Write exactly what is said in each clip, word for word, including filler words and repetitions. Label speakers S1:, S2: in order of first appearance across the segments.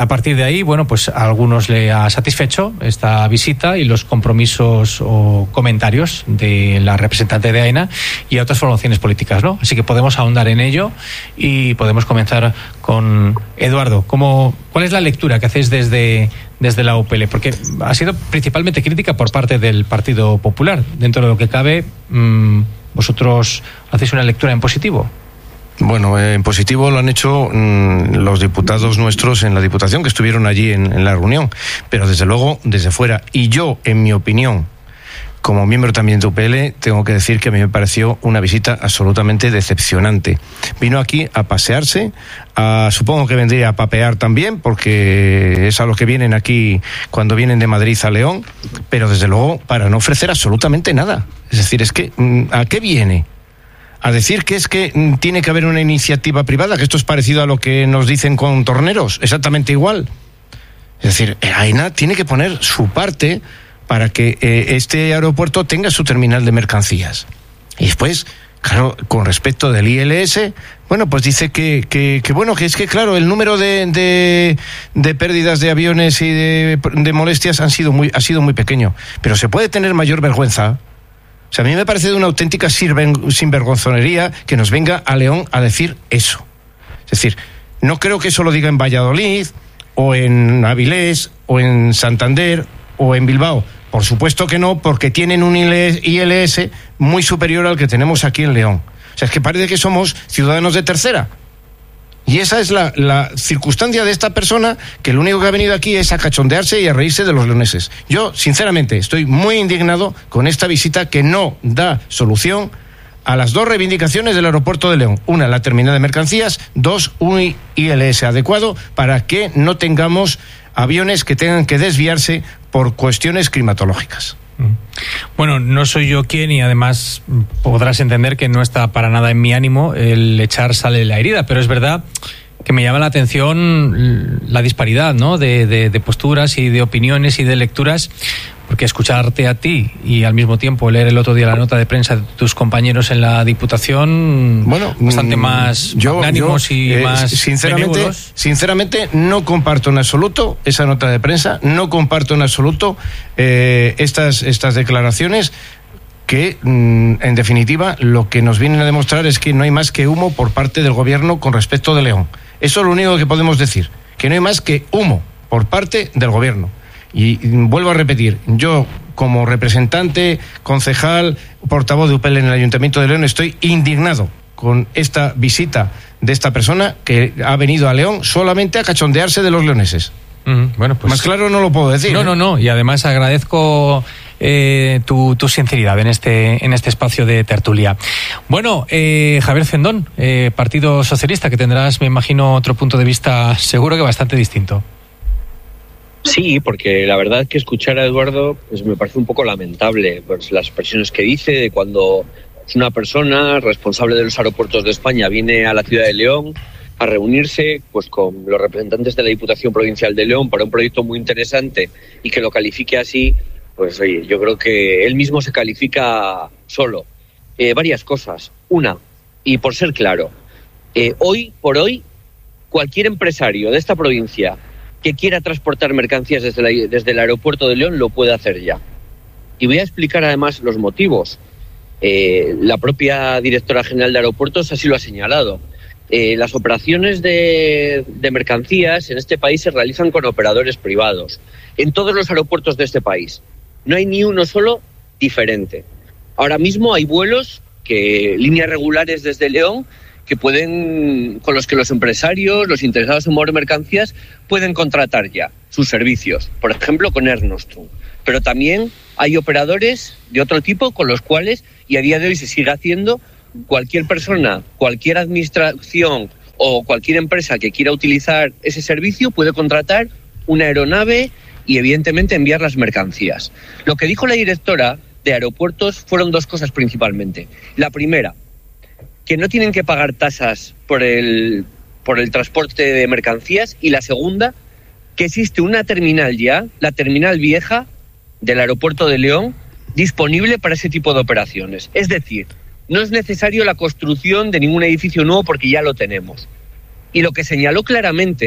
S1: A partir de ahí, bueno, pues a algunos le ha satisfecho esta visita y los compromisos o comentarios de la representante de AENA y a otras formaciones políticas, ¿no? Así que podemos ahondar en ello y podemos comenzar con Eduardo. ¿Cómo, ¿Cuál es la lectura que hacéis desde, desde la U P L? Porque ha sido principalmente crítica por parte del Partido Popular. Dentro de lo que cabe, mmm, ¿vosotros hacéis una lectura en positivo?
S2: Bueno, eh, en positivo lo han hecho mmm, los diputados nuestros en la Diputación que estuvieron allí en, en la reunión, pero desde luego desde fuera. Y yo, en mi opinión, como miembro también de U P L, tengo que decir que a mí me pareció una visita absolutamente decepcionante. Vino aquí a pasearse, a, supongo que vendría a papear también, porque es a lo que vienen aquí cuando vienen de Madrid a León, pero desde luego para no ofrecer absolutamente nada. Es decir, es que ¿a qué viene? A decir que es que tiene que haber una iniciativa privada, que esto es parecido a lo que nos dicen con Torneros, exactamente igual. Es decir, AENA tiene que poner su parte para que eh, este aeropuerto tenga su terminal de mercancías. Y después, claro, con respecto del I L S, bueno, pues dice que, que, que bueno, que es que claro, el número de, de, de pérdidas de aviones y de, de molestias han sido muy, ha sido muy pequeño. Pero se puede tener mayor vergüenza. O sea, a mí me parece de una auténtica sinvergonzonería que nos venga a León a decir eso. Es decir, no creo que eso lo diga en Valladolid, o en Avilés, o en Santander, o en Bilbao. Por supuesto que no, porque tienen un I L S muy superior al que tenemos aquí en León. O sea, es que parece que somos ciudadanos de tercera. Y esa es la, la circunstancia de esta persona, que lo único que ha venido aquí es a cachondearse y a reírse de los leoneses. Yo, sinceramente, estoy muy indignado con esta visita que no da solución a las dos reivindicaciones del aeropuerto de León. Una, la terminal de mercancías. Dos, un I L S adecuado para que no tengamos aviones que tengan que desviarse por cuestiones climatológicas.
S1: Bueno, no soy yo quien y además podrás entender que no está para nada en mi ánimo el echar sal en la herida, pero es verdad que me llama la atención la disparidad, ¿no?, de, de, de posturas y de opiniones y de lecturas, porque escucharte a ti y al mismo tiempo leer el otro día la nota de prensa de tus compañeros en la Diputación, bueno, bastante más
S2: yo,
S1: magnánimos
S2: yo,
S1: y
S2: eh,
S1: más
S2: sinceramente,
S1: benévolos.
S2: Sinceramente no comparto en absoluto esa nota de prensa, no comparto en absoluto eh, estas, estas declaraciones que, en definitiva, lo que nos vienen a demostrar es que no hay más que humo por parte del gobierno con respecto de León. Eso es lo único que podemos decir, que no hay más que humo por parte del gobierno. Y vuelvo a repetir, yo como representante, concejal, portavoz de U P L en el Ayuntamiento de León, estoy indignado con esta visita de esta persona que ha venido a León solamente a cachondearse de los leoneses. Mm, bueno, pues más claro no lo puedo decir.
S1: No,
S2: ¿eh?
S1: no, no, y además agradezco eh, tu, tu sinceridad en este, en este espacio de tertulia. Bueno, eh, Javier Cendón, eh, Partido Socialista, que tendrás, me imagino, otro punto de vista seguro que bastante distinto.
S3: Sí, porque la verdad que escuchar a Eduardo pues me parece un poco lamentable, pues las expresiones que dice de cuando una persona responsable de los aeropuertos de España viene a la ciudad de León a reunirse pues con los representantes de la Diputación Provincial de León para un proyecto muy interesante y que lo califique así, pues oye, yo creo que él mismo se califica solo. Eh, varias cosas. Una, y por ser claro, eh, hoy por hoy cualquier empresario de esta provincia que quiera transportar mercancías desde, la, desde el aeropuerto de León lo puede hacer ya. Y voy a explicar además los motivos. Eh, la propia directora general de aeropuertos así lo ha señalado. Eh, las operaciones de, de mercancías en este país se realizan con operadores privados. En todos los aeropuertos de este país. No hay ni uno solo diferente. Ahora mismo hay vuelos, que líneas regulares desde León, que pueden, con los que los empresarios, los interesados en mover mercancías, pueden contratar ya sus servicios, por ejemplo con Air Nostrum. Pero también hay operadores de otro tipo con los cuales, y a día de hoy se sigue haciendo, cualquier persona, cualquier administración o cualquier empresa que quiera utilizar ese servicio puede contratar una aeronave y evidentemente enviar las mercancías. Lo que dijo la directora de aeropuertos fueron dos cosas principalmente. La primera, que no tienen que pagar tasas por el, por el transporte de mercancías, y la segunda, que existe una terminal ya, la terminal vieja del aeropuerto de León, disponible para ese tipo de operaciones. Es decir, no es necesario la construcción de ningún edificio nuevo porque ya lo tenemos. Y lo que señaló claramente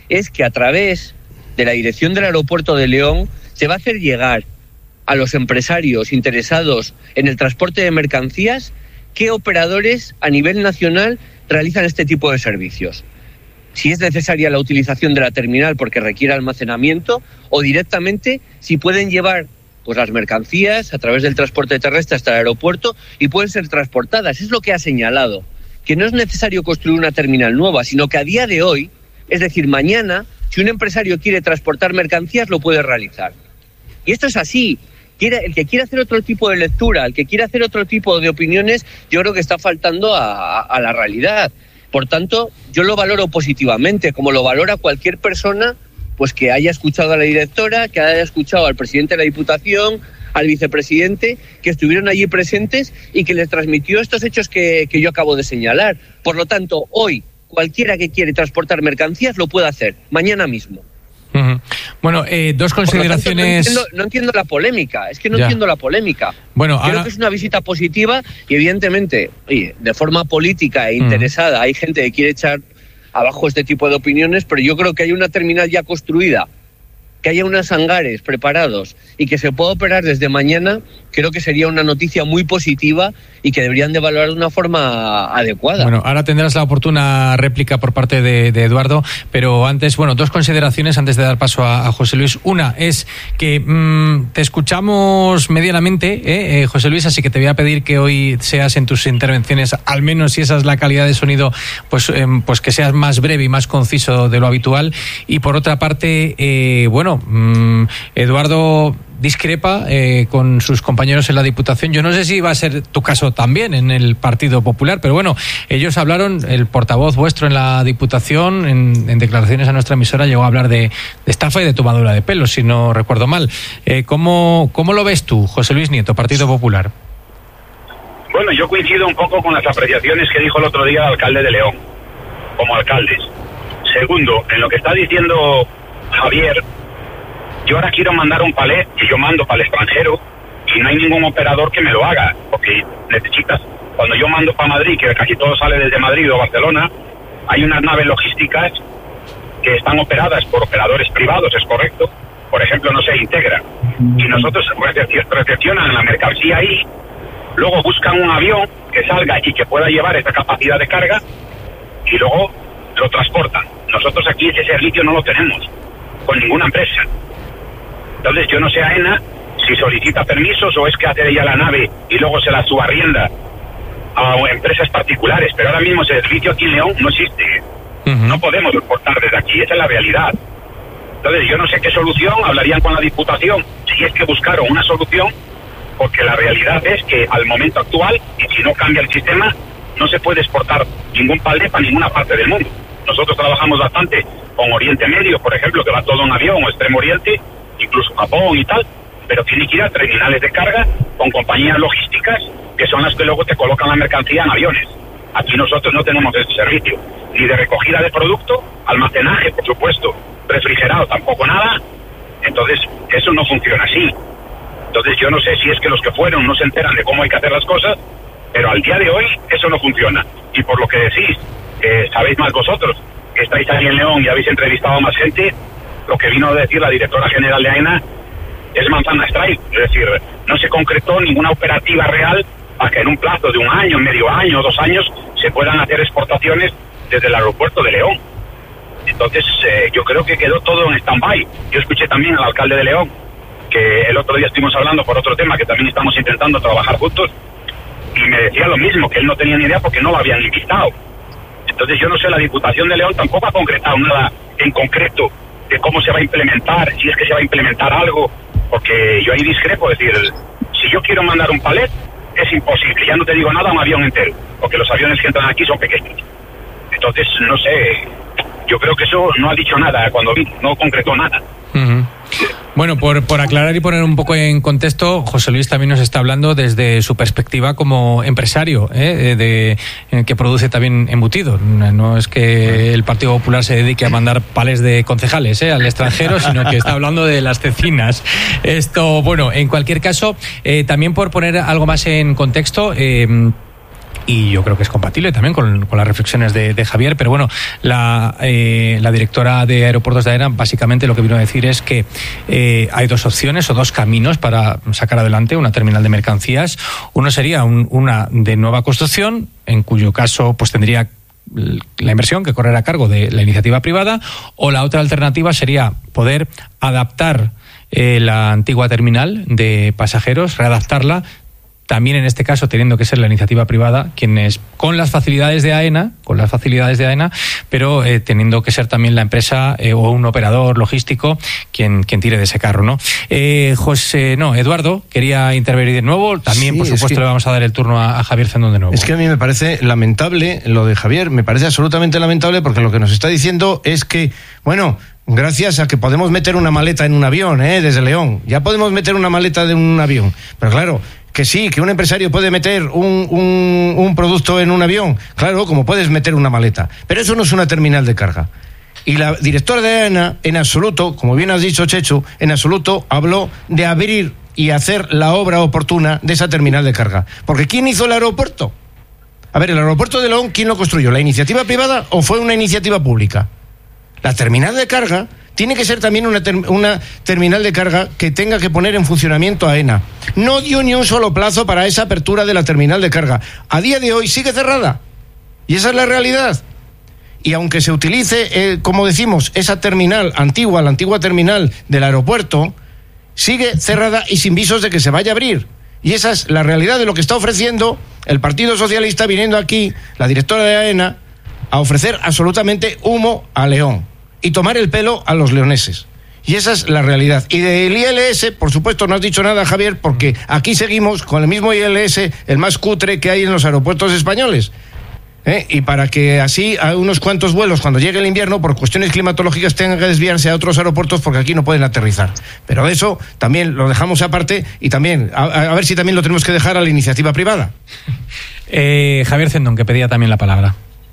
S3: es que a través de la dirección del aeropuerto de León se va a hacer llegar a los empresarios interesados en el transporte de mercancías qué operadores a nivel nacional realizan este tipo de servicios. Si es necesaria la utilización de la terminal porque requiere almacenamiento, o directamente si pueden llevar pues las mercancías a través del transporte terrestre hasta el aeropuerto y pueden ser transportadas. Es lo que ha señalado, que no es necesario construir una terminal nueva, sino que a día de hoy, es decir, mañana, si un empresario quiere transportar mercancías, lo puede realizar. Y esto es así. Quiere, el que quiere hacer otro tipo de lectura, el que quiere hacer otro tipo de opiniones, yo creo que está faltando a, a, a la realidad. Por tanto, yo lo valoro positivamente, como lo valora cualquier persona pues que haya escuchado a la directora, que haya escuchado al presidente de la Diputación, al vicepresidente, que estuvieron allí presentes y que les transmitió estos hechos que, que yo acabo de señalar. Por lo tanto, hoy, cualquiera que quiere transportar mercancías lo puede hacer, mañana mismo.
S1: Uh-huh. Bueno, eh, dos consideraciones.
S3: Tanto, no, entiendo, no entiendo la polémica, es que no
S1: ya.
S3: entiendo la polémica.
S1: Bueno,
S3: creo
S1: ahora...
S3: que es una visita positiva y evidentemente, oye, de forma política e interesada, uh-huh. hay gente que quiere echar abajo este tipo de opiniones, pero yo creo que hay una terminal ya construida, que haya unos hangares preparados y que se pueda operar desde mañana, creo que sería una noticia muy positiva y que deberían de valorar de una forma adecuada.
S1: Bueno, ahora tendrás la oportuna réplica por parte de, de Eduardo, pero antes, bueno, dos consideraciones antes de dar paso a, a José Luis. Una es que mmm, te escuchamos medianamente, ¿eh? Eh, José Luis, así que te voy a pedir que hoy seas en tus intervenciones, al menos si esa es la calidad de sonido, pues, eh, pues que seas más breve y más conciso de lo habitual. Y por otra parte, eh, bueno, mmm, Eduardo discrepa eh, con sus compañeros en la Diputación. Yo no sé si va a ser tu caso también en el Partido Popular, pero bueno, ellos hablaron, el portavoz vuestro en la Diputación, en, en declaraciones a nuestra emisora, llegó a hablar de, de estafa y de tomadura de pelo, si no recuerdo mal. Eh, ¿cómo, ¿Cómo lo ves tú, José Luis Nieto, Partido Popular?
S4: Bueno, yo coincido un poco con las apreciaciones que dijo el otro día el alcalde de León, como alcaldes. Segundo, en lo que está diciendo Javier, yo ahora quiero mandar un palé que yo mando para el extranjero y no hay ningún operador que me lo haga, porque necesitas, cuando yo mando para Madrid, que casi todo sale desde Madrid o Barcelona, hay unas naves logísticas que están operadas por operadores privados, es correcto, por ejemplo, no sé, Integra, y nosotros recepcionan la mercancía ahí, luego buscan un avión que salga y que pueda llevar esa capacidad de carga y luego lo transportan. Nosotros aquí ese servicio no lo tenemos con ninguna empresa. Entonces yo no sé AENA si solicita permisos o es que hace ella la nave y luego se la subarrienda a empresas particulares, pero ahora mismo ese servicio aquí en León no existe. Uh-huh. No podemos exportar desde aquí, esa es la realidad. Entonces yo no sé qué solución, hablarían con la Diputación si es que buscaron una solución, porque la realidad es que al momento actual, y si no cambia el sistema, no se puede exportar ningún palé para ninguna parte del mundo. Nosotros trabajamos bastante con Oriente Medio, por ejemplo, que va todo en avión, o Extremo Oriente, incluso Japón y tal, pero tiene que ir a terminales de carga con compañías logísticas que son las que luego te colocan la mercancía en aviones. Aquí nosotros no tenemos ese servicio, ni de recogida de producto, almacenaje, por supuesto, refrigerado, tampoco nada. Entonces, eso no funciona así. Entonces, yo no sé si es que los que fueron no se enteran de cómo hay que hacer las cosas, pero al día de hoy eso no funciona. Y por lo que decís, que sabéis más vosotros, que estáis ahí en León y habéis entrevistado a más gente, lo que vino a decir la directora general de AENA es manzana strike, es decir, no se concretó ninguna operativa real para que en un plazo de un año, medio año, dos años, se puedan hacer exportaciones desde el aeropuerto de León. Entonces, eh, yo creo que quedó todo en stand-by. Yo escuché también al alcalde de León, que el otro día estuvimos hablando por otro tema, que también estamos intentando trabajar juntos, y me decía lo mismo, que él no tenía ni idea porque no lo habían invitado. Entonces, yo no sé, la Diputación de León tampoco ha concretado nada en concreto de cómo se va a implementar, si es que se va a implementar algo, porque yo ahí discrepo, es decir, si yo quiero mandar un palet, es imposible, ya no te digo nada a un avión entero, porque los aviones que entran aquí son pequeños. Entonces, no sé, yo creo que eso no ha dicho nada cuando vi, no concretó nada.
S1: Uh-huh. Bueno, por, por aclarar y poner un poco en contexto, José Luis también nos está hablando desde su perspectiva como empresario, ¿eh? de, de que produce también embutido. No es que el Partido Popular se dedique a mandar palés de concejales ¿eh? al extranjero, sino que está hablando de las cecinas. Esto, bueno, en cualquier caso, eh, también por poner algo más en contexto, eh, y yo creo que es compatible también con, con las reflexiones de, de Javier, pero bueno, la, eh, la directora de Aeropuertos de AENA básicamente lo que vino a decir es que eh, hay dos opciones o dos caminos para sacar adelante una terminal de mercancías. Uno sería un, una de nueva construcción, en cuyo caso pues tendría la inversión que correr a cargo de la iniciativa privada, o la otra alternativa sería poder adaptar eh, la antigua terminal de pasajeros, readaptarla, también en este caso teniendo que ser la iniciativa privada quienes, con las facilidades de AENA, con las facilidades de AENA, pero eh, teniendo que ser también la empresa eh, o un operador logístico quien, quien tire de ese carro, ¿no? Eh, José, no, Eduardo quería intervenir de nuevo, también sí, por supuesto que le vamos a dar el turno a, a Javier Cendón de nuevo.
S2: Es que a mí me parece lamentable lo de Javier, me parece absolutamente lamentable, porque lo que nos está diciendo es que, bueno, gracias a que podemos meter una maleta en un avión, ¿eh? Desde León, ya podemos meter una maleta de un avión, pero claro, que sí, que un empresario puede meter un, un, un producto en un avión, claro, como puedes meter una maleta, pero eso no es una terminal de carga. Y la directora de AENA, en absoluto, como bien has dicho, Chechu, en absoluto habló de abrir y hacer la obra oportuna de esa terminal de carga. Porque ¿quién hizo el aeropuerto? A ver, el aeropuerto de León, ¿quién lo construyó? ¿La iniciativa privada o fue una iniciativa pública? La terminal de carga tiene que ser también una, ter una terminal de carga que tenga que poner en funcionamiento AENA. No dio ni un solo plazo para esa apertura de la terminal de carga. A día de hoy sigue cerrada. Y esa es la realidad. Y aunque se utilice, eh, como decimos, esa terminal antigua, la antigua terminal del aeropuerto, sigue cerrada y sin visos de que se vaya a abrir. Y esa es la realidad de lo que está ofreciendo el Partido Socialista, viniendo aquí, la directora de AENA, a ofrecer absolutamente humo a León y tomar el pelo a los leoneses. Y esa es la realidad. Y del I L S, por supuesto, no has dicho nada, Javier, porque aquí seguimos con el mismo I L S, el más cutre que hay en los aeropuertos españoles. ¿Eh? Y para que así a unos cuantos vuelos, cuando llegue el invierno, por cuestiones climatológicas, tengan que desviarse a otros aeropuertos porque aquí no pueden aterrizar. Pero eso también lo dejamos aparte y también, a, a ver si también lo tenemos que dejar a la iniciativa privada.
S1: Eh, Javier Cendón, que pedía también la palabra.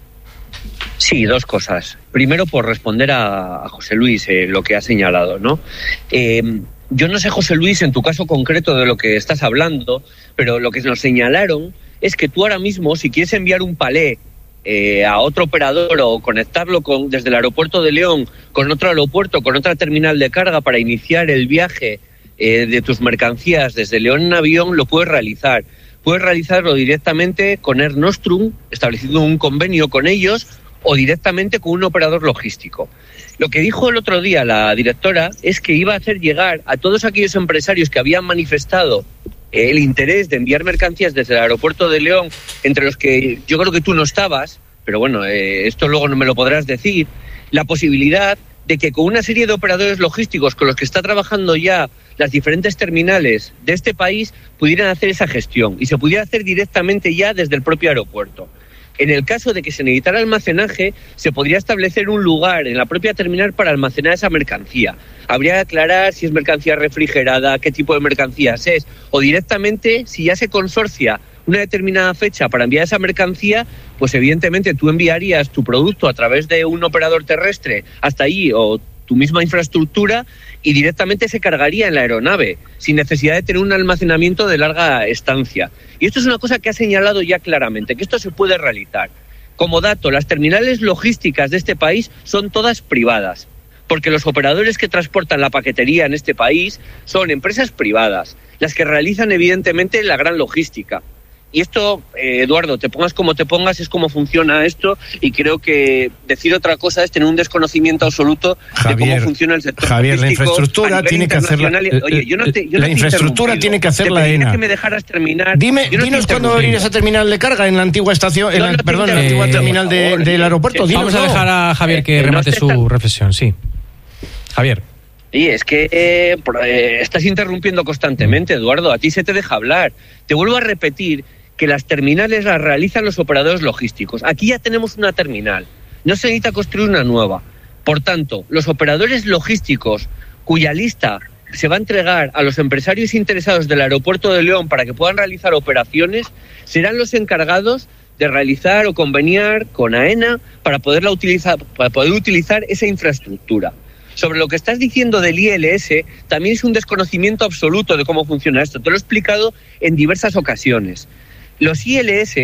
S3: Sí, dos cosas. Primero, por responder a, a José Luis, eh, lo que ha señalado, ¿no? Eh, yo no sé, José Luis, en tu caso concreto de lo que estás hablando, pero lo que nos señalaron es que tú ahora mismo, si quieres enviar un palé eh, a otro operador o conectarlo con, desde el aeropuerto de León con otro aeropuerto, con otra terminal de carga para iniciar el viaje eh, de tus mercancías desde León en avión, lo puedes realizar. Puedes realizarlo directamente con Air Nostrum, estableciendo un convenio con ellos, o directamente con un operador logístico. Lo que dijo el otro día la directora es que iba a hacer llegar a todos aquellos empresarios que habían manifestado eh, el interés de enviar mercancías desde el aeropuerto de León, entre los que yo creo que tú no estabas, pero bueno, eh, esto luego no me lo podrás decir, la posibilidad de que con una serie de operadores logísticos con los que está trabajando ya las diferentes terminales de este país pudieran hacer esa gestión y se pudiera hacer directamente ya desde el propio aeropuerto. En el caso de que se necesitara almacenaje, se podría establecer un lugar en la propia terminal para almacenar esa mercancía. Habría que aclarar si es mercancía refrigerada, qué tipo de mercancías es, o directamente, si ya se consorcia una determinada fecha para enviar esa mercancía, pues evidentemente tú enviarías tu producto a través de un operador terrestre hasta allí o tu misma infraestructura y directamente se cargaría en la aeronave, sin necesidad de tener un almacenamiento de larga estancia. Y esto es una cosa que ha señalado ya claramente, que esto se puede realizar. Como dato, las terminales logísticas de este país son todas privadas, porque los operadores que transportan la paquetería en este país son empresas privadas, las que realizan evidentemente la gran logística. Y esto, eh, Eduardo, te pongas como te pongas, es como funciona esto, y creo que decir otra cosa es tener un desconocimiento absoluto
S2: Javier,
S3: de cómo funciona el sector.
S2: Javier, la infraestructura tiene que hacer la,
S3: Oye, yo no te, yo
S2: la
S3: no
S2: infraestructura tiene que hacer la AENA.
S3: Que me dejaras terminar.
S2: Dime, no dinos cuándo va a abrir esa terminal de carga en la antigua estación, en la, no perdón, en la antigua terminal de, favor, del aeropuerto.
S1: Vamos
S2: dinos,
S1: a dejar a Javier que eh, remate no su tan... reflexión, sí. Javier.
S3: Sí, es que eh, eh, estás interrumpiendo constantemente, Eduardo. A ti se te deja hablar. Te vuelvo a repetir que las terminales las realizan los operadores logísticos. Aquí ya tenemos una terminal, no se necesita construir una nueva. Por tanto, los operadores logísticos cuya lista se va a entregar a los empresarios interesados del aeropuerto de León para que puedan realizar operaciones, serán los encargados de realizar o conveniar con AENA para poderla utilizar, para poder utilizar esa infraestructura. Sobre lo que estás diciendo del I L S, también es un desconocimiento absoluto de cómo funciona esto. Te lo he explicado en diversas ocasiones. Los I L S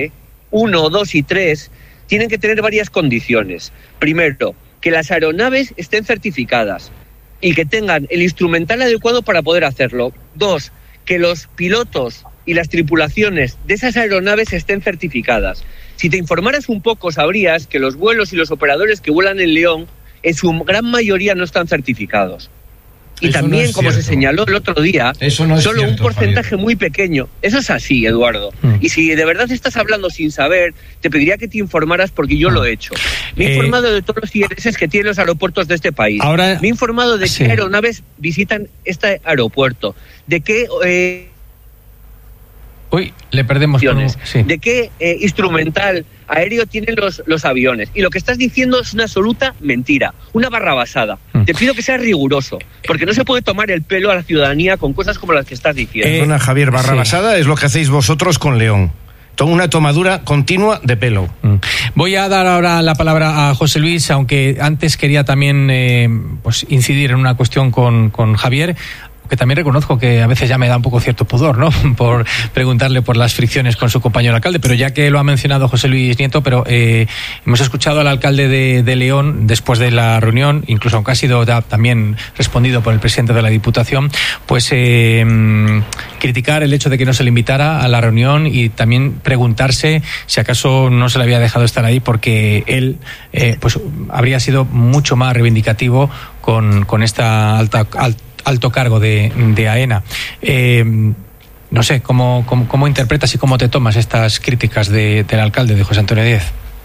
S3: uno, dos y tres tienen que tener varias condiciones. Primero, que las aeronaves estén certificadas y que tengan el instrumental adecuado para poder hacerlo. Dos, que los pilotos y las tripulaciones de esas aeronaves estén certificadas. Si te informaras un poco, sabrías que los vuelos y los operadores que vuelan en León, en su gran mayoría no están certificados. Y eso también, no como cierto. Se señaló el otro día, eso no es solo cierto, un porcentaje Javier. Muy pequeño. Eso es así, Eduardo. Mm. Y si de verdad estás hablando sin saber, te pediría que te informaras porque yo mm. lo he hecho. Me he eh, informado de todos los intereses que tienen los aeropuertos de este país. Ahora, me he informado de sí. qué aeronaves visitan este aeropuerto, de qué... Eh,
S1: Uy, le perdemos. Como, sí.
S3: ¿De qué eh, instrumental aéreo tienen los, los aviones? Y lo que estás diciendo es una absoluta mentira, una barrabasada. Mm. Te pido que seas riguroso, porque no se puede tomar el pelo a la ciudadanía con cosas como las que estás diciendo.
S2: Eh, Perdona, Javier, barrabasada sí. es lo que hacéis vosotros con León. Una tomadura continua de pelo.
S1: Mm. Voy a dar ahora la palabra a José Luis, aunque antes quería también eh, pues incidir en una cuestión con, con Javier, que también reconozco que a veces ya me da un poco cierto pudor, ¿no?, por preguntarle por las fricciones con su compañero alcalde, pero ya que lo ha mencionado José Luis Nieto, pero eh, hemos escuchado al alcalde de, de León después de la reunión, incluso aunque ha sido ya también respondido por el presidente de la Diputación, pues eh, criticar el hecho de que no se le invitara a la reunión y también preguntarse si acaso no se le había dejado estar ahí porque él eh, pues habría sido mucho más reivindicativo con, con esta alta, alta alto cargo de, de AENA. Eh, no sé, ¿cómo, cómo, ¿cómo interpretas y cómo te tomas estas críticas de, del alcalde, de José Antonio Díez?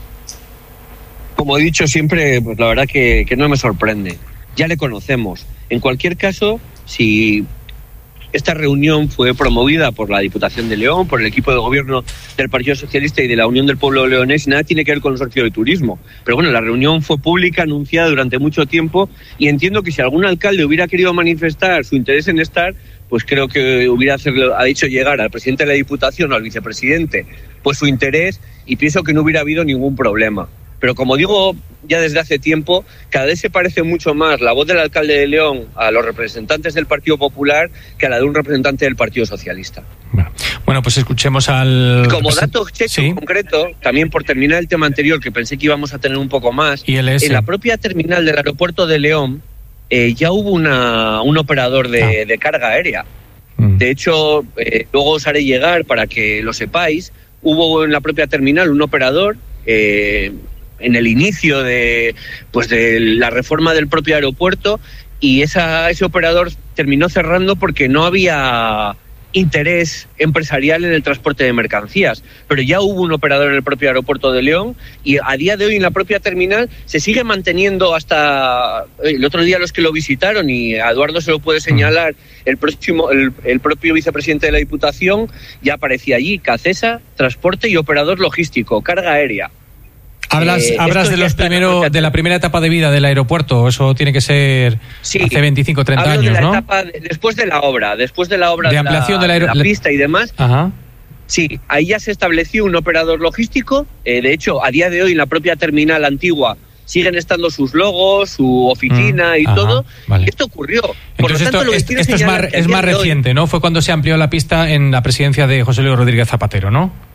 S3: Como he dicho siempre, pues la verdad que, que no me sorprende. Ya le conocemos. En cualquier caso, si esta reunión fue promovida por la Diputación de León, por el equipo de gobierno del Partido Socialista y de la Unión del Pueblo Leonés, nada tiene que ver con el consorcio de turismo. Pero bueno, la reunión fue pública, anunciada durante mucho tiempo, y entiendo que si algún alcalde hubiera querido manifestar su interés en estar, pues creo que hubiera hacerlo, ha dicho llegar al presidente de la Diputación o al vicepresidente pues su interés, y pienso que no hubiera habido ningún problema. Pero como digo ya desde hace tiempo, cada vez se parece mucho más la voz del alcalde de León a los representantes del Partido Popular que a la de un representante del Partido Socialista.
S1: Bueno, bueno pues escuchemos al...
S3: Como dato checo ¿Sí? concreto, también por terminar el tema anterior, que pensé que íbamos a tener un poco más,
S1: ¿Y el
S3: en la propia terminal del aeropuerto de León eh, ya hubo una, un operador de, ah. de carga aérea. Mm. De hecho, eh, luego os haré llegar para que lo sepáis, hubo en la propia terminal un operador... Eh, en el inicio de pues de la reforma del propio aeropuerto, y esa, ese operador terminó cerrando porque no había interés empresarial en el transporte de mercancías, pero ya hubo un operador en el propio aeropuerto de León, y a día de hoy en la propia terminal se sigue manteniendo hasta el otro día los que lo visitaron, y a Eduardo se lo puede señalar, el próximo el, el propio vicepresidente de la Diputación ya aparecía allí: Cacesa, transporte y operador logístico, carga aérea.
S1: Hablas, eh, hablas de los primero, de la primera etapa de vida del aeropuerto, eso tiene que ser sí, hace veinticinco, treinta años,
S3: de la
S1: ¿no?
S3: Etapa de, después de la obra, después de la obra
S1: de,
S3: de
S1: ampliación
S3: la,
S1: de la, aer...
S3: de la pista y demás.
S1: Ajá.
S3: Sí, ahí ya se estableció un operador logístico. Eh, de hecho, a día de hoy en la propia terminal antigua siguen estando sus logos, su oficina mm, y ajá, todo. Vale. Esto ocurrió. Por
S1: Entonces,
S3: lo tanto,
S1: esto,
S3: lo que
S1: esto es más, es más reciente, hoy, ¿no? Fue cuando se amplió la pista en la presidencia de José Luis Rodríguez Zapatero, ¿no?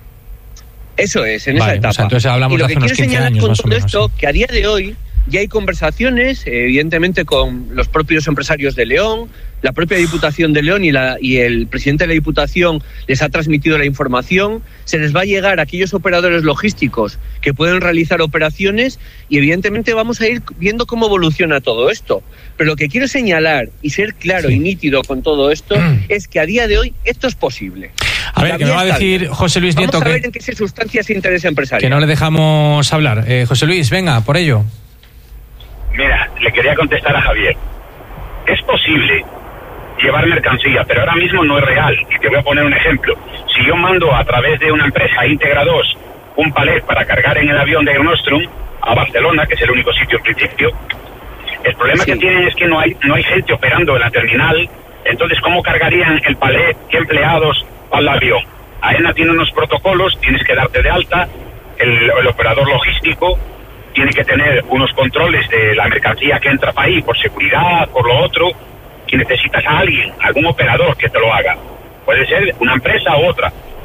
S3: Eso es, en
S1: vale,
S3: esa etapa.
S1: O sea, entonces hablamos
S3: y lo
S1: de hace
S3: que
S1: unos
S3: quiero
S1: quince
S3: señalar
S1: años,
S3: con
S1: más o
S3: todo
S1: menos,
S3: esto,
S1: sí.
S3: que a día de hoy ya hay conversaciones, evidentemente, con los propios empresarios de León, la propia Diputación de León y, la, y el presidente de la Diputación les ha transmitido la información. Se les va a llegar a aquellos operadores logísticos que pueden realizar operaciones, y evidentemente vamos a ir viendo cómo evoluciona todo esto. Pero lo que quiero señalar y ser claro sí. y nítido con todo esto mm. es que a día de hoy esto es posible.
S1: A ver, que me va a decir José Luis Nieto
S3: Vamos a ver
S1: que,
S3: en qué circunstancias e interés empresarial.
S1: Que no le dejamos hablar. Eh, José Luis, venga, por ello.
S4: Mira, le quería contestar a Javier. Es posible llevar mercancía, pero ahora mismo no es real. Y te voy a poner un ejemplo. Si yo mando a través de una empresa Integra dos un palet para cargar en el avión de Air Nostrum a Barcelona, que es el único sitio en principio, el problema sí. que tienen es que no hay no hay gente operando en la terminal. Entonces, ¿cómo cargarían el palet? ¿Qué empleados al avión? AENA tiene unos protocolos, tienes que darte de alta, el, el operador logístico tiene que tener unos controles de la mercancía que entra para ahí, por seguridad, por lo otro, y necesitas a alguien, algún operador que te lo haga. Puede ser una empresa u otra,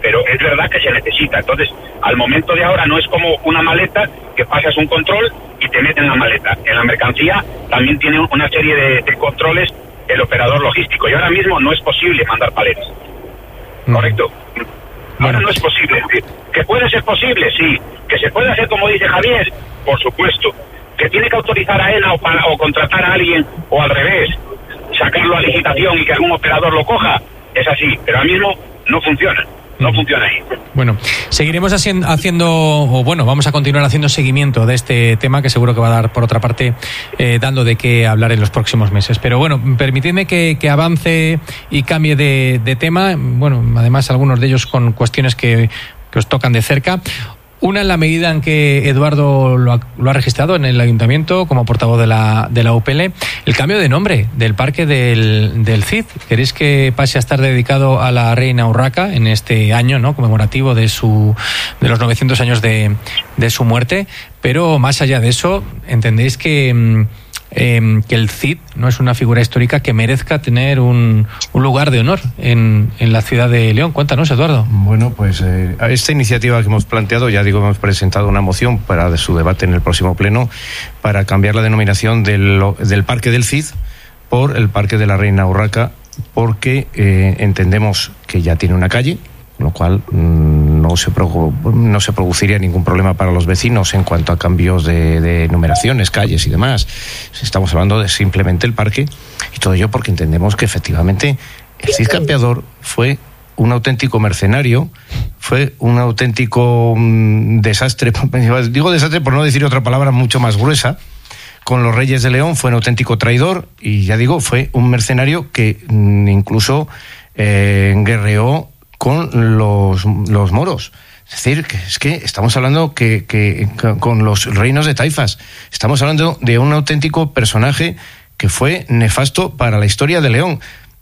S4: pero es verdad que se necesita. Entonces, al momento de ahora no es como una maleta que pasas un control y te meten la maleta. En la mercancía también tiene una serie de, de controles el operador logístico, y ahora mismo no es posible mandar paletas. Mm. ¿Correcto? Ahora no es posible. ¿Que puede ser posible? Sí. ¿Que se puede hacer como dice Javier? Por supuesto. ¿Que tiene que autorizar a AENA o, para, o contratar a alguien, o al revés, sacarlo a licitación y que algún operador lo coja? Es así, pero ahora mismo no funciona. No funciona ahí.
S1: Bueno, seguiremos haciendo, haciendo, o bueno, vamos a continuar haciendo seguimiento de este tema, que seguro que va a dar, por otra parte, eh, dando de qué hablar en los próximos meses. Pero bueno, permitidme que, que avance y cambie de, de tema. Bueno, además algunos de ellos con cuestiones que, que os tocan de cerca. Una, en la medida en que Eduardo lo ha, lo ha registrado en el Ayuntamiento como portavoz de la, de la U P L, el cambio de nombre del parque del, del Cid. ¿Queréis que pase a estar dedicado a la reina Urraca en este año, ¿no?, conmemorativo de su de los novecientos años de, de su muerte? Pero más allá de eso, ¿entendéis que... Eh, que el Cid no es una figura histórica que merezca tener un, un lugar de honor en, en la ciudad de León? Cuéntanos, Eduardo.
S2: Bueno, pues eh, esta iniciativa que hemos planteado, ya digo, hemos presentado una moción para de su debate en el próximo pleno para cambiar la denominación del, del Parque del Cid por el Parque de la Reina Urraca, porque eh, entendemos que ya tiene una calle, lo cual mmm, no se pro, no se produciría ningún problema para los vecinos en cuanto a cambios de, de numeraciones, calles y demás. Estamos hablando de simplemente el parque, y todo ello porque entendemos que efectivamente el Cid Campeador fue un auténtico mercenario, fue un auténtico mmm, desastre, digo desastre por no decir otra palabra mucho más gruesa, con los Reyes de León. Fue un auténtico traidor y, ya digo, fue un mercenario que mmm, incluso eh, guerreó con los, los moros. Es decir, que es que estamos hablando que, que con los reinos de taifas, estamos hablando de un auténtico personaje que fue nefasto para la historia de León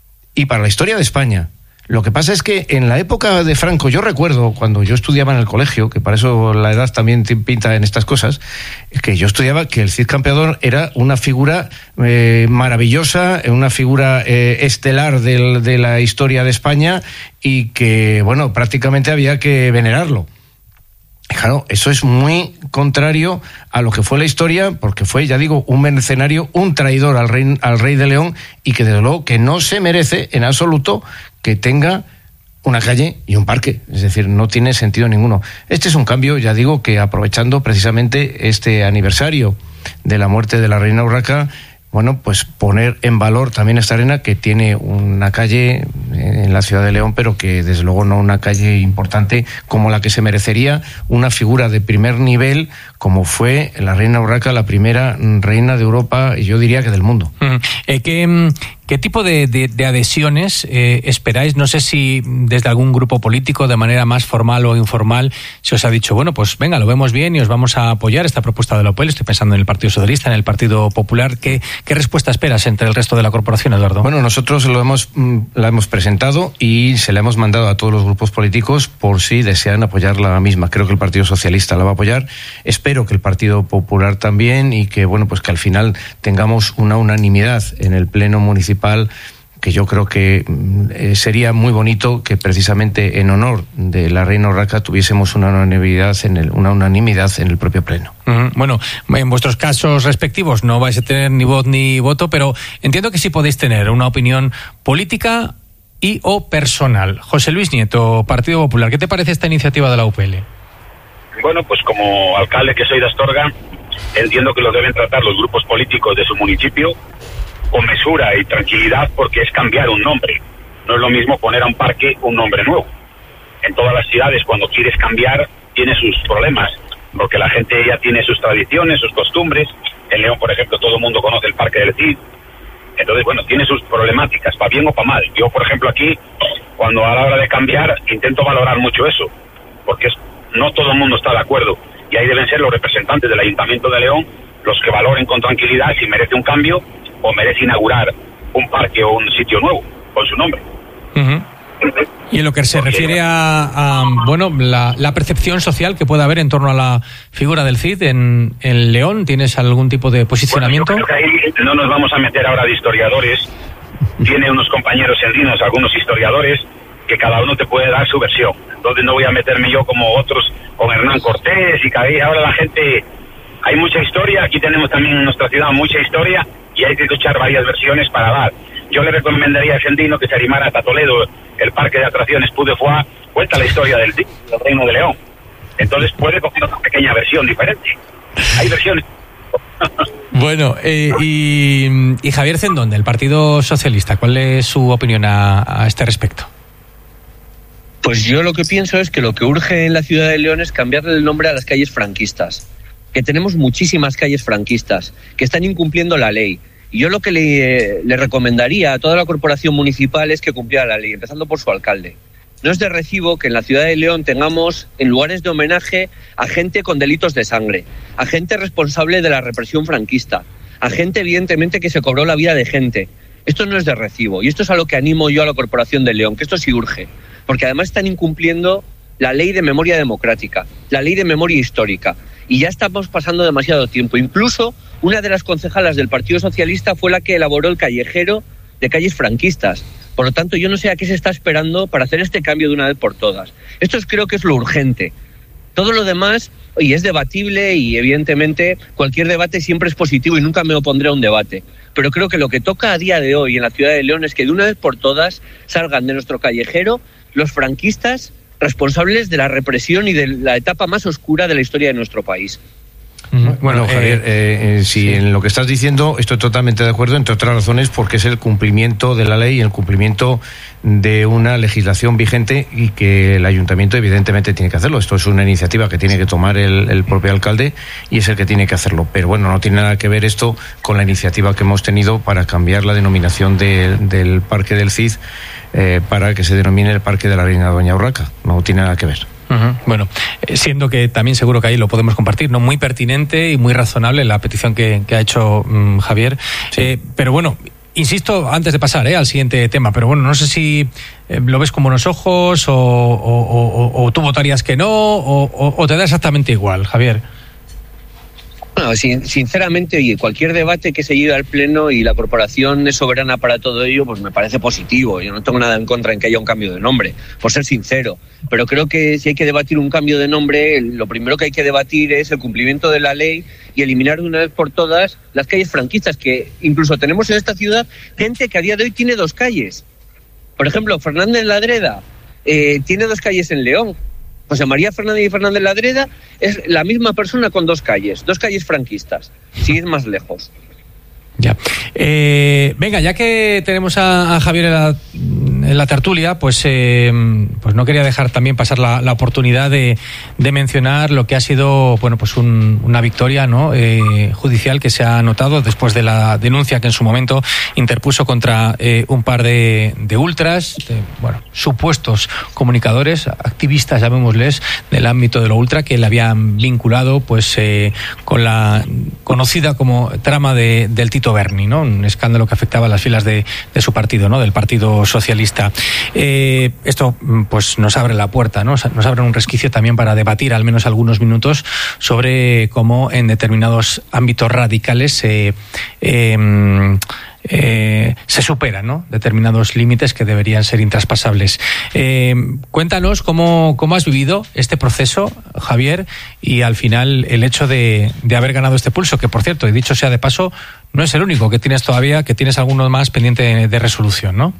S2: y para la historia de España. Lo que pasa es que en la época de Franco, yo recuerdo cuando yo estudiaba en el colegio, que para eso la edad también pinta en estas cosas, que yo estudiaba que el Cid Campeador era una figura eh, maravillosa, una figura eh, estelar del, de la historia de España, y que, bueno, prácticamente había que venerarlo. Claro, eso es muy contrario a lo que fue la historia, porque fue, ya digo, un mercenario, un traidor al rey, al rey de León, y que desde luego que no se merece en absoluto que tenga una calle y un parque. Es decir, no tiene sentido ninguno. Este es un cambio, ya digo, que aprovechando precisamente este aniversario de la muerte de la reina Urraca, bueno, pues poner en valor también esta arena, que tiene una calle en la ciudad de León, pero que desde luego no una calle importante como la que se merecería una figura de primer nivel como fue la reina Urraca, la primera reina de Europa, y yo diría que del mundo.
S1: Mm. Eh, ¿qué, ¿Qué tipo de, de, de adhesiones eh, esperáis? No sé si desde algún grupo político, de manera más formal o informal, se os ha dicho, bueno, pues venga, lo vemos bien y os vamos a apoyar esta propuesta de la U P L. Estoy pensando en el Partido Socialista, en el Partido Popular. ¿Qué, qué respuesta esperas entre el resto de la corporación, Eduardo?
S2: Bueno, nosotros lo hemos, la hemos presentado y se la hemos mandado a todos los grupos políticos por si desean apoyar la misma. Creo que el Partido Socialista la va a apoyar. Espero que el Partido Popular también, y que, bueno, pues que al final tengamos una unanimidad en el Pleno Municipal, que yo creo que eh, sería muy bonito que precisamente en honor de la reina Urraca tuviésemos una unanimidad en el, una unanimidad en el propio Pleno.
S1: Uh-huh. Bueno, en vuestros casos respectivos no vais a tener ni voz ni voto, pero entiendo que sí podéis tener una opinión política y o personal. José Luis Nieto, Partido Popular, ¿qué te parece esta iniciativa de la U P L?
S4: Bueno, pues como alcalde que soy de Astorga, entiendo que lo deben tratar los grupos políticos de su municipio con mesura y tranquilidad, porque es cambiar un nombre. No es lo mismo poner a un parque un nombre nuevo. En todas las ciudades, cuando quieres cambiar, tiene sus problemas, porque la gente ya tiene sus tradiciones, sus costumbres. En León, por ejemplo, todo el mundo conoce el Parque del Cid. Entonces, bueno, tiene sus problemáticas, para bien o para mal. Yo, por ejemplo, aquí, cuando a la hora de cambiar, intento valorar mucho eso, porque es, no todo el mundo está de acuerdo, y ahí deben ser los representantes del Ayuntamiento de León los que valoren con tranquilidad si merece un cambio o merece inaugurar un parque o un sitio nuevo con su nombre.
S1: Uh-huh. Y en lo que se Porque, refiere a, a bueno, la, la percepción social que puede haber en torno a la figura del Cid en, en León, ¿tienes algún tipo de posicionamiento?
S4: Bueno, yo creo que ahí no nos vamos a meter ahora de historiadores. Tiene unos compañeros en Linos, algunos historiadores, que cada uno te puede dar su versión. Entonces no voy a meterme yo como otros con Hernán Cortés y que ahora la gente... Hay mucha historia, aquí tenemos también en nuestra ciudad mucha historia y hay que escuchar varias versiones para dar. Yo le recomendaría a Sendino que se animara hasta Toledo, el parque de atracciones Puy de Foix, cuenta la historia del, del Reino de León. Entonces puede coger una pequeña versión diferente. Hay versiones.
S1: Bueno, eh, y, y Javier Cendón, del Partido Socialista, ¿cuál es su opinión a, a este respecto?
S3: Pues yo lo que pienso es que lo que urge en la ciudad de León es cambiarle el nombre a las calles franquistas, que tenemos muchísimas calles franquistas, que están incumpliendo la ley. Y yo lo que le, le recomendaría a toda la corporación municipal es que cumpliera la ley, empezando por su alcalde. No es de recibo que en la ciudad de León tengamos en lugares de homenaje a gente con delitos de sangre, a gente responsable de la represión franquista, a gente evidentemente que se cobró la vida de gente. Esto no es de recibo y esto es a lo que animo yo a la Corporación de León, que esto sí urge, porque además están incumpliendo la ley de memoria democrática, la ley de memoria histórica, y ya estamos pasando demasiado tiempo. Incluso una de las concejalas del Partido Socialista fue la que elaboró el callejero de calles franquistas. Por lo tanto, yo no sé a qué se está esperando para hacer este cambio de una vez por todas. Esto es, creo que es lo urgente. Todo lo demás, y es debatible y evidentemente cualquier debate siempre es positivo y nunca me opondré a un debate. Pero creo que lo que toca a día de hoy en la ciudad de León es que de una vez por todas salgan de nuestro callejero los franquistas responsables de la represión y de la etapa más oscura de la historia de nuestro país.
S2: Bueno, bueno Javier, eh, eh, si sí. En lo que estás diciendo estoy totalmente de acuerdo, entre otras razones porque es el cumplimiento de la ley y el cumplimiento de una legislación vigente y que el ayuntamiento evidentemente tiene que hacerlo. Esto es una iniciativa que tiene que tomar el, el propio alcalde y es el que tiene que hacerlo. Pero bueno, no tiene nada que ver esto con la iniciativa que hemos tenido para cambiar la denominación de, del Parque del Cid eh, para que se denomine el Parque de la Reina Doña Urraca. No tiene nada que ver.
S1: Uh-huh. Bueno, siendo que también seguro que ahí lo podemos compartir, no muy pertinente y muy razonable la petición que, que ha hecho um, Javier, sí. eh, pero bueno, insisto antes de pasar eh, al siguiente tema, pero bueno, no sé si eh, lo ves con buenos ojos o, o, o, o tú votarías que no o, o, o te da exactamente igual, Javier.
S3: Bueno, sinceramente, oye, cualquier debate que se lleve al Pleno y la corporación es soberana para todo ello, pues me parece positivo. Yo no tengo nada en contra en que haya un cambio de nombre, por ser sincero. Pero creo que si hay que debatir un cambio de nombre, lo primero que hay que debatir es el cumplimiento de la ley y eliminar de una vez por todas las calles franquistas, que incluso tenemos en esta ciudad gente que a día de hoy tiene dos calles. Por ejemplo, Fernández Ladreda eh, tiene dos calles en León. José María Fernández y Fernández Ladreda es la misma persona con dos calles, dos calles franquistas, sin ir más lejos.
S1: Ya. Eh, venga, ya que tenemos a, a Javier en la, en la tertulia, pues, eh, pues no quería dejar también pasar la, la oportunidad de, de mencionar lo que ha sido, bueno, pues un, una victoria, ¿no? eh, judicial que se ha notado después de la denuncia que en su momento interpuso contra eh, un par de, de ultras, de, bueno, supuestos comunicadores, activistas, llamémosles, del ámbito de lo ultra, que le habían vinculado, pues, eh, con la conocida como trama de, del Tito Berni, ¿no? Un escándalo que afectaba a las filas de, de su partido, ¿no? Del Partido Socialista. Eh, esto, pues, nos abre la puerta, ¿no? Nos abre un resquicio también para debatir al menos algunos minutos sobre cómo en determinados ámbitos radicales eh, eh, Eh, se superan, ¿no? Determinados límites que deberían ser intraspasables. Eh, cuéntanos cómo, cómo has vivido este proceso, Javier, y al final el hecho de, de haber ganado este pulso, que por cierto, y dicho sea de paso, no es el único que tienes todavía, que tienes alguno más pendiente de, de resolución, ¿no?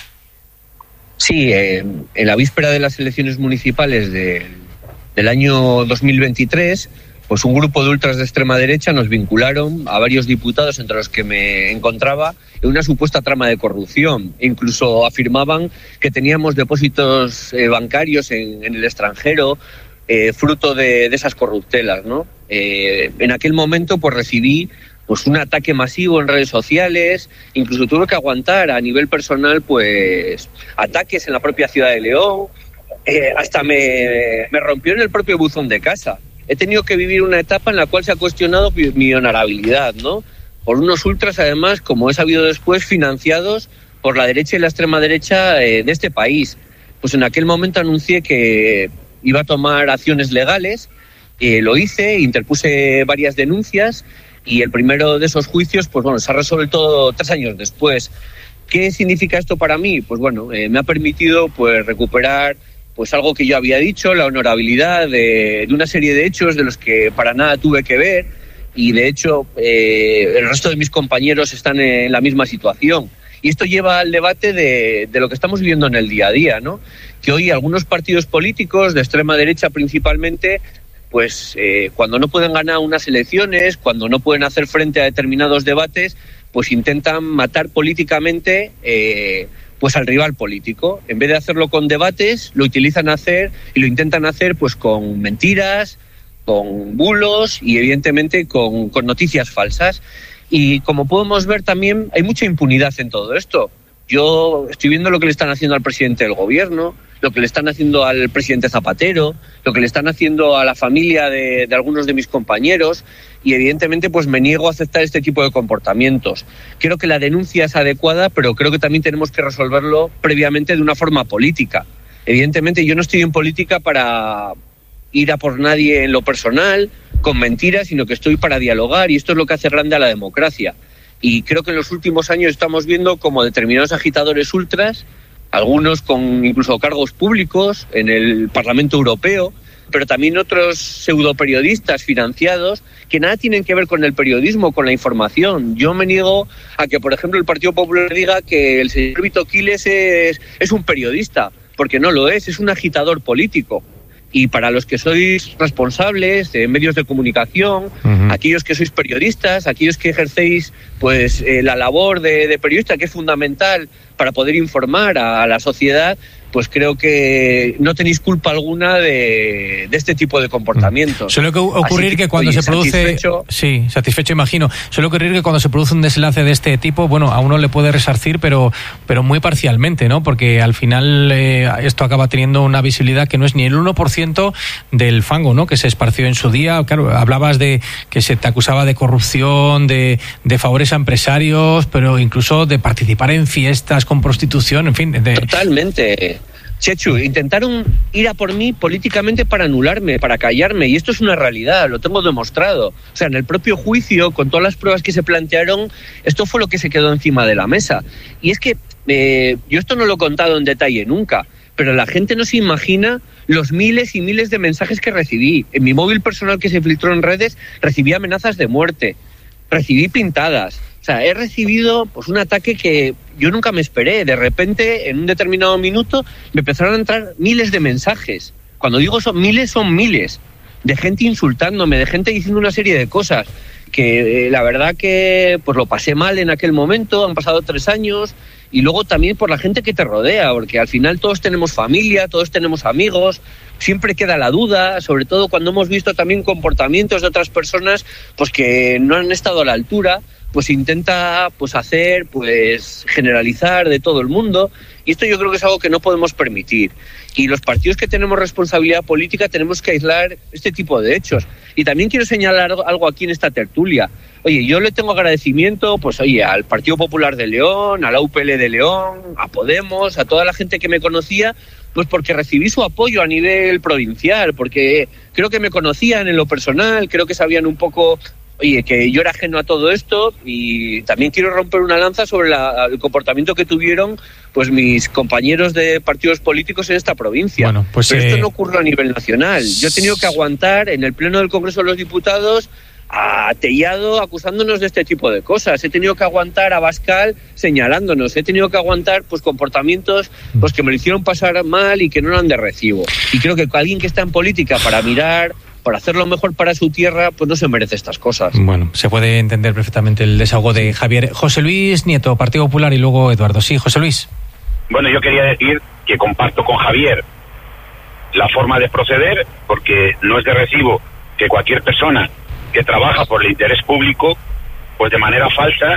S3: Sí, eh, en la víspera de las elecciones municipales de, del año dos mil veintitrés, pues un grupo de ultras de extrema derecha nos vincularon a varios diputados, entre los que me encontraba, en una supuesta trama de corrupción. E incluso afirmaban que teníamos depósitos eh, bancarios en, en el extranjero, eh, fruto de, de esas corruptelas, ¿no? Eh, en aquel momento pues recibí pues un ataque masivo en redes sociales, incluso tuve que aguantar a nivel personal pues ataques en la propia ciudad de León, eh, hasta me, me rompió en el propio buzón de casa. He tenido que vivir una etapa en la cual se ha cuestionado mi honorabilidad, ¿no? Por unos ultras, además, como he sabido después, financiados por la derecha y la extrema derecha eh, de este país. Pues en aquel momento anuncié que iba a tomar acciones legales, eh, lo hice, interpuse varias denuncias y el primero de esos juicios, pues bueno, se ha resuelto tres años después. ¿Qué significa esto para mí? Pues bueno, eh, me ha permitido pues recuperar pues algo que yo había dicho, la honorabilidad de, de una serie de hechos de los que para nada tuve que ver, y de hecho eh, el resto de mis compañeros están en la misma situación. Y esto lleva al debate de, de lo que estamos viviendo en el día a día, ¿no? Que hoy algunos partidos políticos, de extrema derecha principalmente, pues eh, cuando no pueden ganar unas elecciones, cuando no pueden hacer frente a determinados debates, pues intentan matar políticamente eh, pues al rival político. En vez de hacerlo con debates, lo utilizan a hacer y lo intentan hacer pues con mentiras, con bulos y evidentemente con, con noticias falsas. Y como podemos ver también hay mucha impunidad en todo esto. Yo estoy viendo lo que le están haciendo al presidente del gobierno, lo que le están haciendo al presidente Zapatero, lo que le están haciendo a la familia de, de algunos de mis compañeros, y evidentemente pues me niego a aceptar este tipo de comportamientos. Creo que la denuncia es adecuada, pero creo que también tenemos que resolverlo previamente de una forma política. Evidentemente yo no estoy en política para ir a por nadie en lo personal, con mentiras, sino que estoy para dialogar, y esto es lo que hace grande a la democracia. Y creo que en los últimos años estamos viendo como determinados agitadores ultras, algunos con incluso cargos públicos en el Parlamento Europeo, pero también otros pseudoperiodistas financiados que nada tienen que ver con el periodismo, con la información. Yo me niego a que, por ejemplo, el Partido Popular diga que el señor Vito Quiles es, es un periodista, porque no lo es, es un agitador político. Y para los que sois responsables de medios de comunicación, uh-huh. aquellos que sois periodistas, aquellos que ejercéis pues eh, la labor de, de periodista, que es fundamental para poder informar a, a la sociedad, pues creo que no tenéis culpa alguna de, de este tipo de comportamientos.
S1: Suele ocurrir que, que cuando se produce... Satisfecho. Sí, satisfecho imagino. Suele ocurrir que cuando se produce un desenlace de este tipo, bueno, a uno le puede resarcir, pero, pero muy parcialmente, ¿no? Porque al final eh, esto acaba teniendo una visibilidad que no es ni el uno por ciento del fango, ¿no? Que se esparció en su día. Claro, hablabas de que se te acusaba de corrupción, de, de favores a empresarios, pero incluso de participar en fiestas con prostitución, en fin. De...
S3: Totalmente. Chechu, intentaron ir a por mí políticamente para anularme, para callarme, y esto es una realidad, lo tengo demostrado. O sea, en el propio juicio, con todas las pruebas que se plantearon, esto fue lo que se quedó encima de la mesa. Y es que eh, yo esto no lo he contado en detalle nunca, pero la gente no se imagina los miles y miles de mensajes que recibí. En mi móvil personal que se filtró en redes, recibí amenazas de muerte, recibí pintadas. O sea, he recibido pues un ataque que yo nunca me esperé. De repente, en un determinado minuto, me empezaron a entrar miles de mensajes. Cuando digo son miles, son miles. De gente insultándome, de gente diciendo una serie de cosas. Que eh, la verdad que pues lo pasé mal en aquel momento, han pasado tres años. Y luego también por la gente que te rodea, porque al final todos tenemos familia, todos tenemos amigos. Siempre queda la duda, sobre todo cuando hemos visto también comportamientos de otras personas pues que no han estado a la altura. Pues intenta pues hacer, pues generalizar de todo el mundo, y esto yo creo que es algo que no podemos permitir. Y los partidos que tenemos responsabilidad política tenemos que aislar este tipo de hechos. Y también quiero señalar algo aquí en esta tertulia. Oye, yo le tengo agradecimiento, pues oye, al Partido Popular de León, a la U P L de León, a Podemos, a toda la gente que me conocía, pues porque recibí su apoyo a nivel provincial, porque creo que me conocían en lo personal, creo que sabían un poco... Oye, que yo era ajeno a todo esto, y también quiero romper una lanza sobre la, el comportamiento que tuvieron pues mis compañeros de partidos políticos en esta provincia. Bueno, pues, Pero eh... esto no ocurrió a nivel nacional. Yo he tenido que aguantar en el Pleno del Congreso de los Diputados a Tellado acusándonos de este tipo de cosas. He tenido que aguantar a Bascal señalándonos. He tenido que aguantar pues comportamientos pues que me lo hicieron pasar mal y que no eran de recibo. Y creo que alguien que está en política para mirar... para hacerlo mejor para su tierra, pues no se merece estas cosas.
S1: Bueno, se puede entender perfectamente el desahogo de Javier. José Luis Nieto, Partido Popular, y luego Eduardo. Sí, José Luis.
S4: Bueno, yo quería decir que comparto con Javier la forma de proceder, porque no es de recibo que cualquier persona que trabaja por el interés público, pues de manera falsa,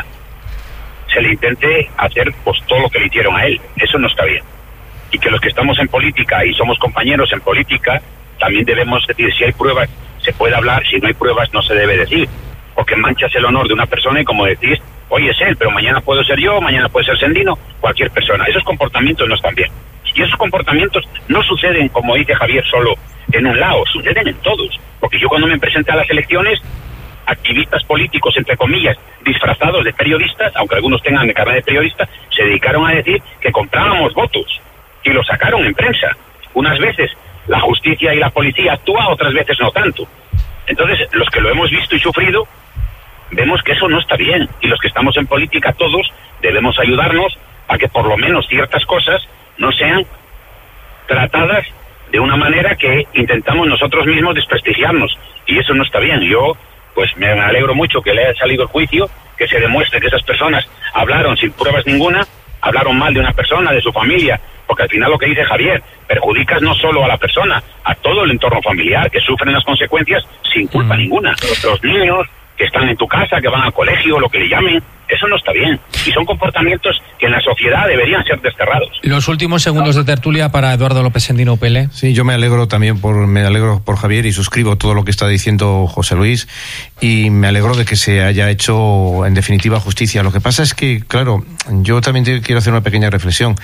S4: se le intente hacer pues todo lo que le hicieron a él. Eso no está bien. Y que los que estamos en política y somos compañeros en política, también debemos decir, si hay pruebas se puede hablar, si no hay pruebas no se debe decir, porque manchas el honor de una persona y como decís, hoy es él, pero mañana puedo ser yo, mañana puede ser Sendino, cualquier persona. Esos comportamientos no están bien. Y esos comportamientos no suceden, como dice Javier, solo en un lado, suceden en todos. Porque yo cuando me presenté a las elecciones, activistas políticos, entre comillas, disfrazados de periodistas, aunque algunos tengan de carnet de periodista, se dedicaron a decir que comprábamos votos y lo sacaron en prensa. Unas veces la justicia y la policía actúan, otras veces no tanto. Entonces, los que lo hemos visto y sufrido, vemos que eso no está bien, y los que estamos en política todos debemos ayudarnos a que por lo menos ciertas cosas no sean tratadas de una manera que intentamos nosotros mismos desprestigiarnos, y eso no está bien. Yo pues me alegro mucho que le haya salido el juicio, que se demuestre que esas personas hablaron sin pruebas ninguna, hablaron mal de una persona, de su familia, porque al final lo que dice Javier, perjudicas no solo a la persona, a todo el entorno familiar, que sufren las consecuencias sin culpa mm. ninguna. Los niños que están en tu casa, que van al colegio, lo que le llamen, eso no está bien. Y son comportamientos que en la sociedad deberían ser desterrados.
S1: Los últimos segundos de tertulia para Eduardo López Sendino U P L.
S2: Sí, yo me alegro también por, me alegro por Javier y suscribo todo lo que está diciendo José Luis, y me alegro de que se haya hecho en definitiva justicia. Lo que pasa es que, claro, yo también quiero hacer una pequeña reflexión.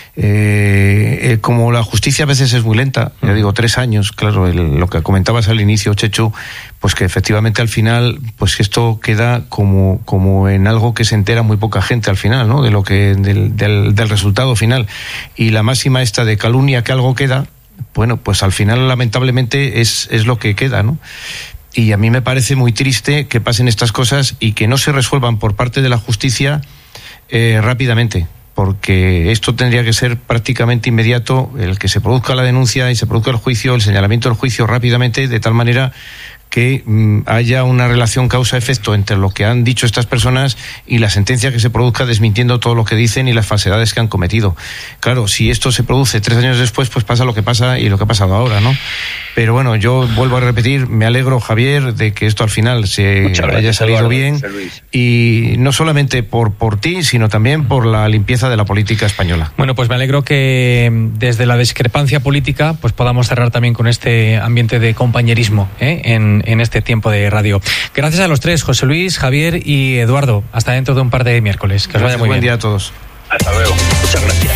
S2: Eh, eh, como la justicia a veces es muy lenta, ya digo, tres años, claro, el, lo que comentabas al inicio, Chechu, pues que efectivamente al final, pues esto queda como, como en algo que se entera muy poca gente al final, ¿no? De lo que, del, del, del resultado final. Y la máxima esta de calumnia que algo queda, bueno, pues al final lamentablemente es, es lo que queda, ¿no? Y a mí me parece muy triste que pasen estas cosas y que no se resuelvan por parte de la justicia eh, rápidamente, porque esto tendría que ser prácticamente inmediato, el que se produzca la denuncia y se produzca el juicio, el señalamiento del juicio rápidamente, de tal manera que mm, haya una relación causa-efecto entre lo que han dicho estas personas y la sentencia que se produzca desmintiendo todo lo que dicen y las falsedades que han cometido. Claro, si esto se produce tres años después, pues pasa lo que pasa y lo que ha pasado ahora, ¿no? Pero bueno, yo vuelvo a repetir, me alegro, Javier, de que esto al final se haya salido bien, y no solamente por, por ti, sino también por la limpieza de la política española.
S1: Bueno, pues me alegro que desde la discrepancia política pues podamos cerrar también con este ambiente de compañerismo, ¿eh? en, en este tiempo de radio. Gracias a los tres, José Luis, Javier y Eduardo. Hasta dentro de un par de miércoles. Que os vaya muy bien.
S2: Buen día a todos.
S4: Hasta luego. Muchas gracias.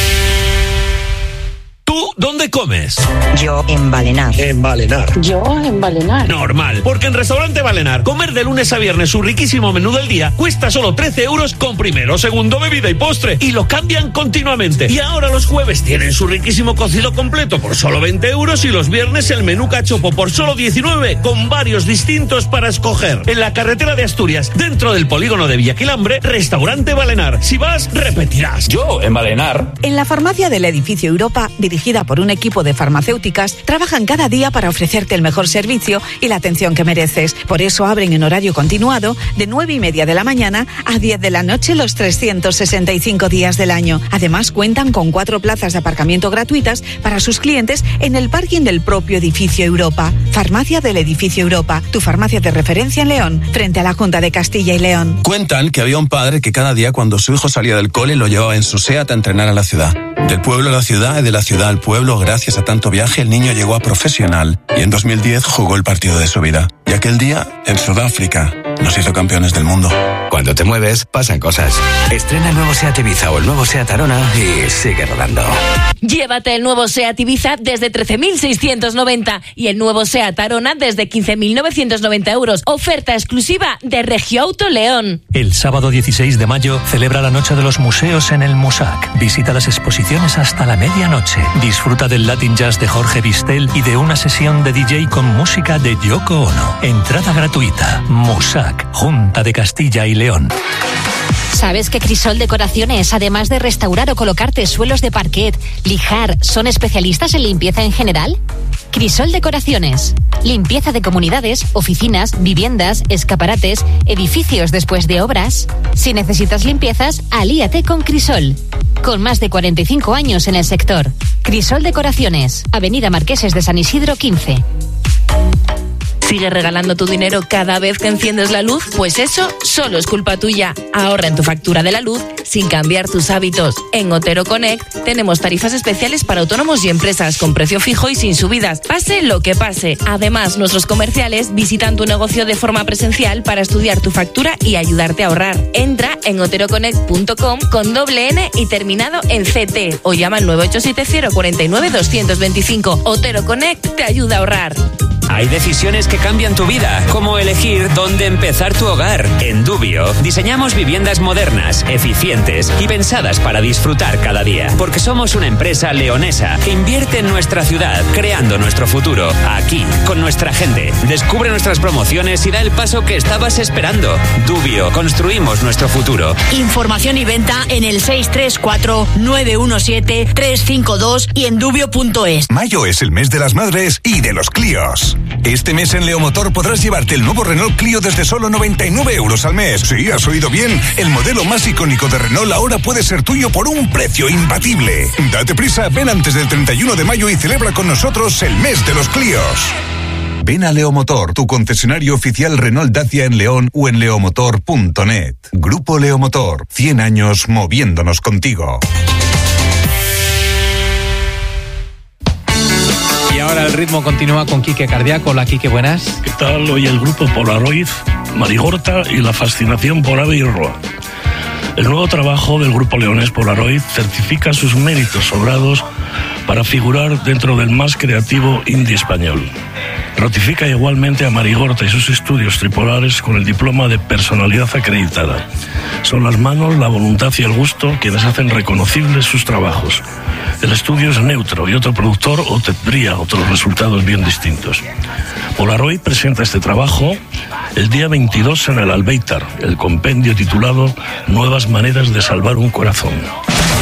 S5: ¿Tú dónde comes?
S6: Yo en Balenar.
S7: En Balenar.
S8: Yo en Balenar.
S5: Normal, porque en Restaurante Balenar, comer de lunes a viernes su riquísimo menú del día cuesta solo trece euros con primero, segundo, bebida y postre. Y lo cambian continuamente. Y ahora los jueves tienen su riquísimo cocido completo por solo veinte euros y los viernes el menú cachopo por solo diecinueve, con varios distintos para escoger. En la carretera de Asturias, dentro del polígono de Villaquilambre, Restaurante Balenar. Si vas, repetirás.
S7: Yo en Balenar.
S6: En la farmacia del edificio Europa, dirigida por un equipo de farmacéuticas, trabajan cada día para ofrecerte el mejor servicio y la atención que mereces. Por eso abren en horario continuado de nueve y media de la mañana a diez de la noche los trescientos sesenta y cinco días del año. Además, cuentan con cuatro plazas de aparcamiento gratuitas para sus clientes en el parking del propio edificio Europa. Farmacia del edificio Europa, tu farmacia de referencia en León, frente a la Junta de Castilla y León.
S9: Cuentan que había un padre que cada día cuando su hijo salía del cole lo llevaba en su SEAT a entrenar a la ciudad. Del pueblo a la ciudad y de la ciudad al pueblo, gracias a tanto viaje, el niño llegó a profesional y en dos mil diez jugó el partido de su vida. Y aquel día, en Sudáfrica, nos hizo campeones del mundo.
S10: Cuando te mueves, pasan cosas. Estrena el nuevo SEAT Ibiza o el nuevo SEAT Arona y sigue rodando.
S11: Llévate el nuevo SEAT Ibiza desde trece mil seiscientos noventa y el nuevo SEAT Arona desde quince mil novecientos noventa euros. Oferta exclusiva de Regioauto León.
S12: El sábado dieciséis de mayo celebra la Noche de los Museos en el Musac. Visita las exposiciones hasta la medianoche. Disfruta del Latin Jazz de Jorge Bistel y de una sesión de D J con música de Yoko Ono. Entrada gratuita. Musac, Junta de Castilla y León.
S11: ¿Sabes que Crisol Decoraciones, además de restaurar o colocarte suelos de parquet, lijar, son especialistas en limpieza en general? Crisol Decoraciones. Limpieza de comunidades, oficinas, viviendas, escaparates, edificios después de obras. Si necesitas limpiezas, alíate con Crisol. Con más de cuarenta y cinco años en el sector. Crisol Decoraciones. Avenida Marqueses de San Isidro quince. ¿Sigue regalando tu dinero cada vez que enciendes la luz? Pues eso solo es culpa tuya. Ahorra en tu factura de la luz sin cambiar tus hábitos. En Otero Connect tenemos tarifas especiales para autónomos y empresas con precio fijo y sin subidas, pase lo que pase. Además, nuestros comerciales visitan tu negocio de forma presencial para estudiar tu factura y ayudarte a ahorrar. Entra en otero connect punto com con doble N y terminado en C T o llama al nueve ocho siete cero cuatro nueve dos dos cinco. Otero Connect te ayuda a ahorrar.
S7: Hay decisiones que cambian tu vida, como elegir dónde empezar tu hogar. En Dubio, diseñamos viviendas modernas, eficientes y pensadas para disfrutar cada día. Porque somos una empresa leonesa que invierte en nuestra ciudad, creando nuestro futuro, aquí, con nuestra gente. Descubre nuestras promociones y da el paso que estabas esperando. Dubio, construimos nuestro futuro.
S8: Información y venta en el seis tres cuatro, nueve uno siete, tres cinco dos y en dubio punto es.
S13: Mayo es el mes de las madres y de los Clios. Este mes en Leomotor podrás llevarte el nuevo Renault Clio desde solo noventa y nueve euros al mes. Sí, has oído bien. El modelo más icónico de Renault ahora puede ser tuyo por un precio imbatible. Date prisa, ven antes del treinta y uno de mayo y celebra con nosotros el mes de los Clios. Ven a Leomotor, tu concesionario oficial Renault Dacia en León o en leomotor punto net. Grupo Leomotor, cien años moviéndonos contigo.
S1: Y ahora el ritmo continúa con Quique Cardíaco. Hola, Quique, buenas.
S14: ¿Qué tal? Hoy el grupo Polaroid, Marigorta y la fascinación por Ave y Roa. El nuevo trabajo del grupo leonés Polaroid certifica sus méritos sobrados para figurar dentro del más creativo indie español. Ratifica igualmente a Marigorta y sus estudios tripolares con el diploma de personalidad acreditada. Son las manos, la voluntad y el gusto quienes hacen reconocibles sus trabajos. El estudio es neutro y otro productor obtendría otros resultados bien distintos. Polaroid presenta este trabajo el día veintidós en el Albéitar, el compendio titulado Nuevas maneras de salvar un corazón.